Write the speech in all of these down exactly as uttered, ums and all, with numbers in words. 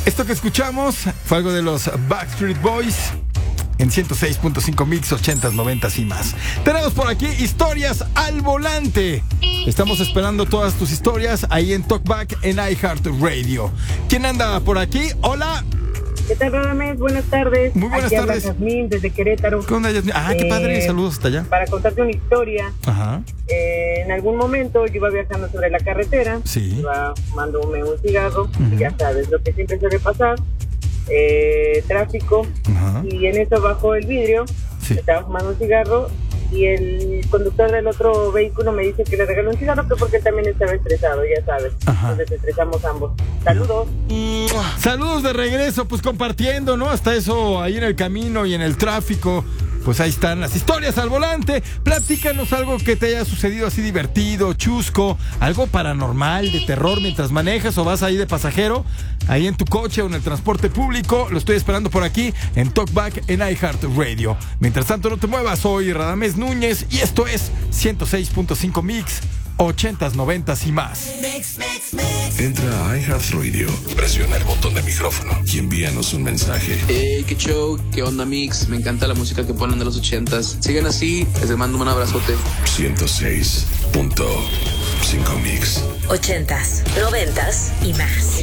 Esto que escuchamos fue algo de los Backstreet Boys en ciento seis punto cinco Mix, ochentas, noventas y más. Tenemos por aquí historias al volante. Estamos esperando todas tus historias ahí en Talkback en iHeartRadio. ¿Quién anda por aquí? Hola. ¿Qué tal, Radamés? Buenas tardes. Muy buenas Aquí tardes. Habla Jazmín desde Querétaro. ¿Qué onda, Yasmín? Ah, qué padre. Eh, Saludos hasta allá. Para contarte una historia. Ajá. Eh, en algún momento yo iba viajando sobre la carretera. Sí. Iba fumándome un cigarro. Uh-huh. Y ya sabes, lo que siempre suele pasar. Eh, tráfico. Uh-huh. Y en eso bajó el vidrio. Sí. Estaba fumando un cigarro. Y el conductor del otro vehículo me dice que le regaló un cigarro, que porque él también estaba estresado, ya sabes. Ajá. Nos estresamos ambos. Saludos. Saludos de regreso, pues compartiendo, ¿no? Hasta eso ahí en el camino y en el tráfico. Pues ahí están las historias al volante. Platícanos algo que te haya sucedido así divertido, chusco, algo paranormal, de terror mientras manejas o vas ahí de pasajero, ahí en tu coche o en el transporte público. Lo estoy esperando por aquí en Talkback en iHeartRadio. Mientras tanto, no te muevas, soy Radamés Núñez y esto es ciento seis punto cinco Mix, ochentas, noventas y más. Entra a iHeartRadio, presiona el botón de micrófono y envíanos un mensaje. Hey, qué show, qué onda, Mix. Me encanta la música que ponen de los ochentas. Sigan así, les mando un abrazote. ciento seis punto cinco Mix. Ochentas, noventas y más.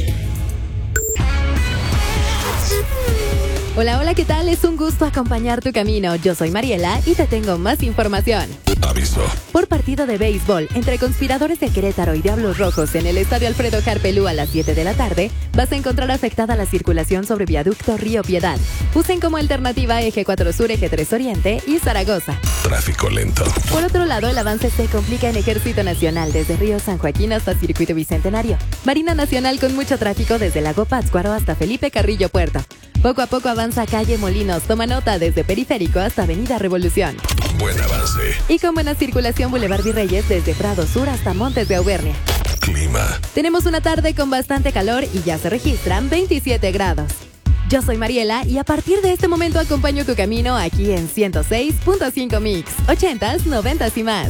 Hola, hola, ¿qué tal? Es un gusto acompañar tu camino. Yo soy Mariela y te tengo más información. Aviso. Por partido de béisbol entre Conspiradores de Querétaro y Diablos Rojos en el Estadio Alfredo Harpelú a las siete de la tarde, vas a encontrar afectada la circulación sobre Viaducto Río Piedad. Usen como alternativa Eje cuatro Sur, Eje tres Oriente y Zaragoza. Tráfico lento. Por otro lado, el avance se complica en Ejército Nacional desde Río San Joaquín hasta Circuito Bicentenario. Marina Nacional con mucho tráfico desde Lago Pátzcuaro hasta Felipe Carrillo Puerto. Poco a poco avanza Calle Molinos, toma nota desde Periférico hasta Avenida Revolución. Buen avance. Y con buena circulación Boulevard Virreyes desde Prado Sur hasta Montes de Auvernia. Clima. Tenemos una tarde con bastante calor y ya se registran veintisiete grados. Yo soy Mariela y a partir de este momento acompaño tu camino aquí en ciento seis punto cinco Mix, ochentas, noventas y más.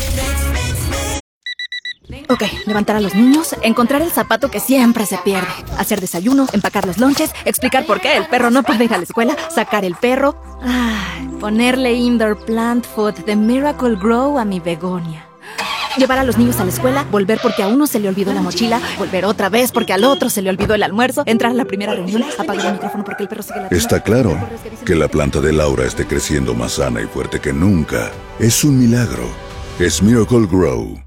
Ok, levantar a los niños, encontrar el zapato que siempre se pierde, hacer desayuno, empacar los lonches, explicar por qué el perro no puede ir a la escuela, sacar el perro, ay, ponerle indoor plant food de Miracle Grow a mi begonia. Llevar a los niños a la escuela, volver porque a uno se le olvidó la mochila, volver otra vez porque al otro se le olvidó el almuerzo, entrar a la primera reunión, apagar el micrófono porque el perro sigue la... Está claro que la planta de Laura esté creciendo más sana y fuerte que nunca. Es un milagro. Es Miracle Grow.